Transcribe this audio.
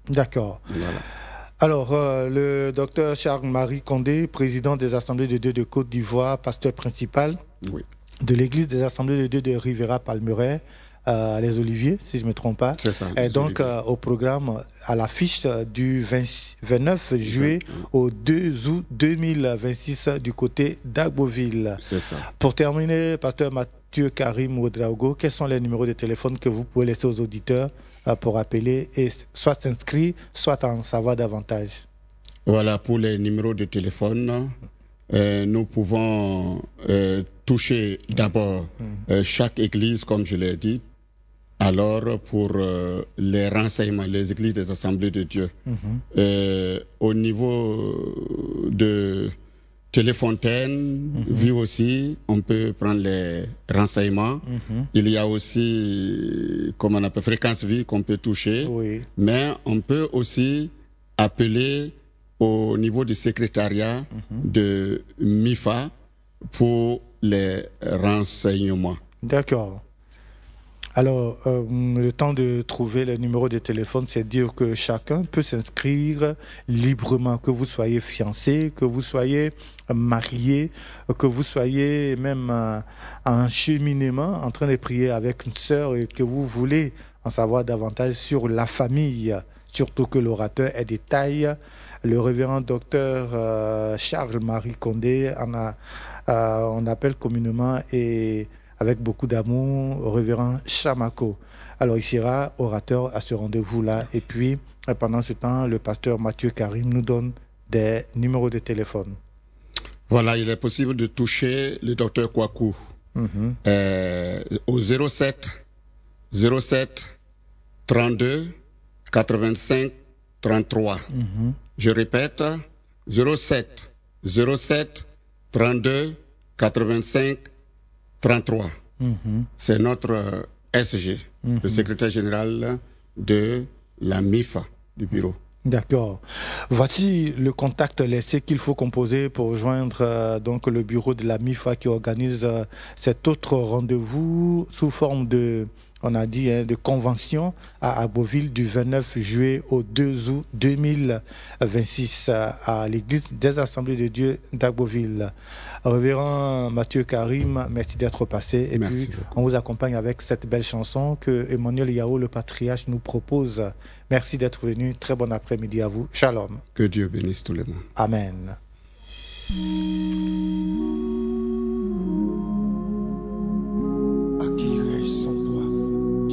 D'accord. Voilà. Alors, le docteur Charles-Marie Condé, président des Assemblées de Dieu de Côte d'Ivoire, pasteur principal Oui, de l'Église des Assemblées de Dieu de Rivera-Palmeraie, les Oliviers, si je ne me trompe pas. c'est ça. Et les donc, Oliviers. au programme, à l'affiche du 29 juillet au 2 août 2026 du côté d'Agboville. C'est ça. Pour terminer, pasteur Mathieu Karim Ouedraogo, quels sont les numéros de téléphone que vous pouvez laisser aux auditeurs pour appeler et soit s'inscrire, soit en savoir davantage? Voilà, pour les numéros de téléphone, nous pouvons toucher d'abord chaque église, comme je l'ai dit. Alors, pour les renseignements, les églises des Assemblées de Dieu, au niveau de Téléfontaine, Vie aussi, on peut prendre les renseignements. Il y a aussi, comme on appelle, Fréquence Vie qu'on peut toucher. Oui. Mais on peut aussi appeler au niveau du secrétariat de MIFA pour les renseignements. D'accord. Alors, le temps de trouver le numéro de téléphone, c'est dire que chacun peut s'inscrire librement, que vous soyez fiancé, que vous soyez marié, que vous soyez même en cheminement, en train de prier avec une sœur et que vous voulez en savoir davantage sur la famille, surtout que l'orateur est détail. Le révérend docteur Charles-Marie Condé on appelle communément et avec beaucoup d'amour, révérend Chamako. Alors, il sera orateur à ce rendez-vous-là. Et puis, pendant ce temps, le pasteur Mathieu Karim nous donne des numéros de téléphone. Voilà, il est possible de toucher le docteur Kwaku au 07 32 85 33. Je répète, 07 32 85 33. C'est notre SG, le secrétaire général de la MIFA, du bureau. D'accord. Voici le contact laissé qu'il faut composer pour rejoindre donc le bureau de la MIFA qui organise cet autre rendez-vous sous forme de, on a dit, de convention à Agboville du 29 juillet au 2 août 2026 à l'église des Assemblées de Dieu d'Agboville. Révérend Mathieu Karim, merci d'être passé. Et Merci puis, beaucoup. on vous accompagne avec cette belle chanson que Emmanuel Yao, le patriarche, nous propose. Merci d'être venu. Très bon après-midi à vous. Shalom. Que Dieu bénisse tout le monde. Amen.